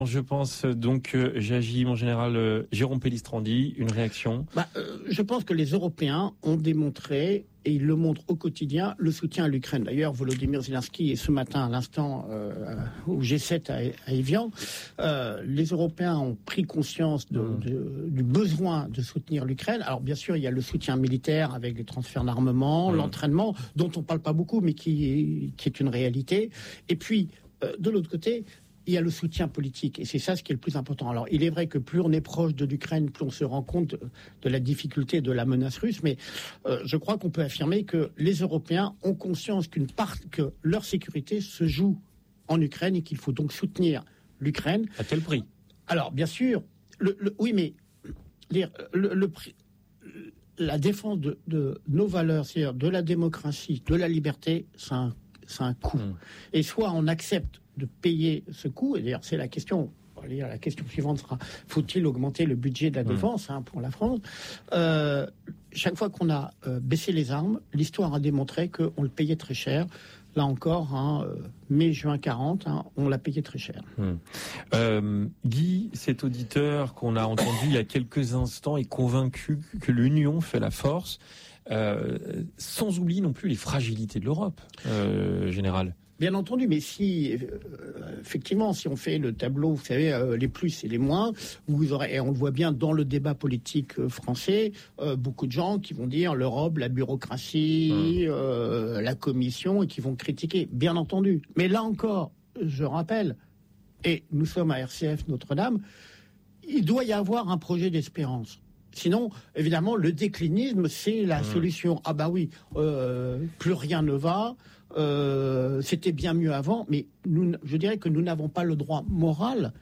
Je pense donc, j'agis mon général Jérôme Pellistrandi, une réaction. Je pense que les Européens ont démontré, et ils le montrent au quotidien, le soutien à l'Ukraine. D'ailleurs, Volodymyr Zelensky, ce matin, à l'instant, au G7 à Évian, les Européens ont pris conscience du besoin de soutenir l'Ukraine. Alors, bien sûr, il y a le soutien militaire avec les transferts d'armement, l'entraînement, dont on ne parle pas beaucoup, mais qui est une réalité. Et puis, de l'autre côté, il y a le soutien politique, et c'est ça ce qui est le plus important. Alors, il est vrai que plus on est proche de l'Ukraine, plus on se rend compte de la difficulté de la menace russe, mais je crois qu'on peut affirmer que les Européens ont conscience que leur sécurité se joue en Ukraine et qu'il faut donc soutenir l'Ukraine. À quel prix ? Alors, bien sûr, oui, mais la défense de nos valeurs, c'est-à-dire de la démocratie, de la liberté, c'est un coût. Et soit on accepte de payer ce coût, et d'ailleurs c'est la question. La question suivante sera, faut-il augmenter le budget de la défense pour la France ? Chaque fois qu'on a baissé les armes, l'histoire a démontré qu'on le payait très cher. Là encore, mai-juin 40, on l'a payé très cher. Guy, cet auditeur qu'on a entendu il y a quelques instants est convaincu que l'union fait la force, sans oublier non plus les fragilités de l'Europe, général. Bien entendu, mais si effectivement, si on fait le tableau, vous savez, les plus et les moins, vous aurez, et on le voit bien dans le débat politique français, beaucoup de gens qui vont dire l'Europe, la bureaucratie, la Commission, et qui vont critiquer, bien entendu. Mais là encore, je rappelle, et nous sommes à RCF Notre-Dame, il doit y avoir un projet d'espérance. Sinon, évidemment, le déclinisme, c'est la solution. Ah bah oui, plus rien ne va, c'était bien mieux avant, mais je dirais que nous n'avons pas le droit moral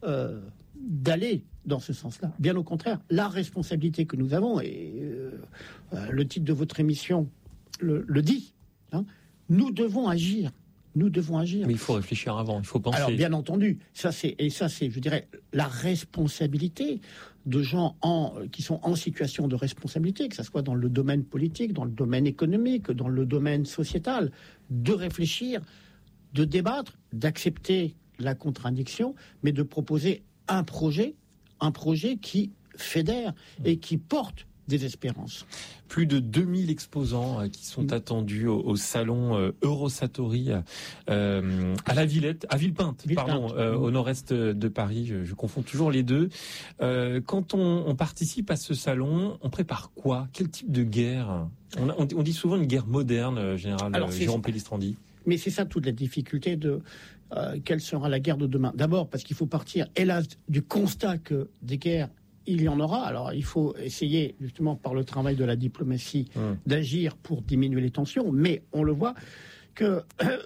d'aller dans ce sens-là. Bien au contraire, la responsabilité que nous avons, et le titre de votre émission le dit, nous devons agir. Nous devons agir. Mais il faut réfléchir avant, il faut penser. Alors, bien entendu, ça c'est, je dirais, la responsabilité de gens qui sont en situation de responsabilité, que ce soit dans le domaine politique, dans le domaine économique, dans le domaine sociétal, de réfléchir, de débattre, d'accepter la contradiction, mais de proposer un projet qui fédère et qui porte des espérances. Plus de 2000 exposants qui sont attendus au salon Eurosatory à la Villette, à Villepinte, au nord-est de Paris. Je confonds toujours les deux. Quand on participe à ce salon, on prépare quoi ? Quel type de guerre ? On dit souvent une guerre moderne, général Jérôme Pellistrandi. Mais c'est ça toute la difficulté de quelle sera la guerre de demain. D'abord parce qu'il faut partir, hélas, du constat que des guerres il y en aura. Alors, il faut essayer, justement, par le travail de la diplomatie, d'agir pour diminuer les tensions. Mais on le voit que,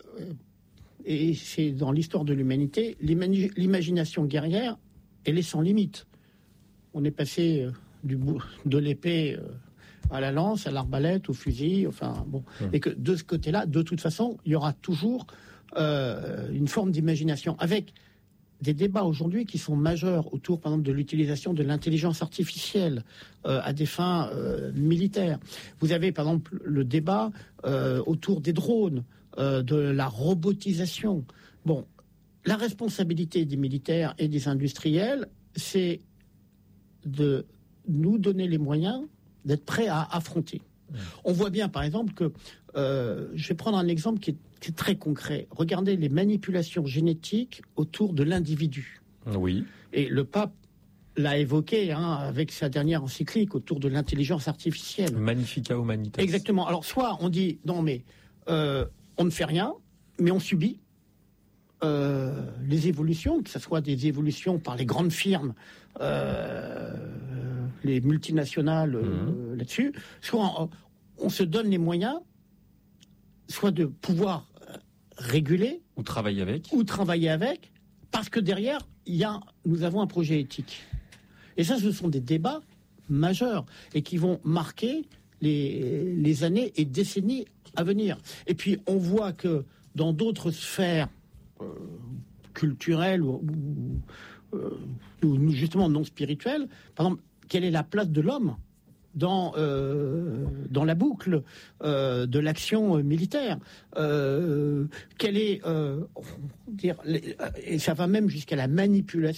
et c'est dans l'histoire de l'humanité, l'imagination guerrière, elle est sans limite. On est passé de l'épée à la lance, à l'arbalète, au fusil, et que de ce côté-là, de toute façon, il y aura toujours une forme d'imagination avec des débats aujourd'hui qui sont majeurs autour, par exemple, de l'utilisation de l'intelligence artificielle à des fins militaires. Vous avez, par exemple, le débat autour des drones, de la robotisation. Bon, la responsabilité des militaires et des industriels, c'est de nous donner les moyens d'être prêts à affronter. On voit bien, par exemple, que je vais prendre un exemple qui est très concret. Regardez les manipulations génétiques autour de l'individu. Oui. Et le pape l'a évoqué avec sa dernière encyclique autour de l'intelligence artificielle. Magnifica Humanitas. Exactement. Alors, soit on dit, non mais on ne fait rien, mais on subit les évolutions, que ce soit des évolutions par les grandes firmes, les multinationales là-dessus, soit on se donne les moyens, soit de pouvoir réguler ou travailler avec, parce que derrière nous avons un projet éthique. Et ça, ce sont des débats majeurs et qui vont marquer les années et décennies à venir. Et puis on voit que dans d'autres sphères culturelles ou justement non spirituelles, par exemple, quelle est la place de l'homme dans la boucle de l'action militaire. Quelle est, et ça va même jusqu'à la manipulation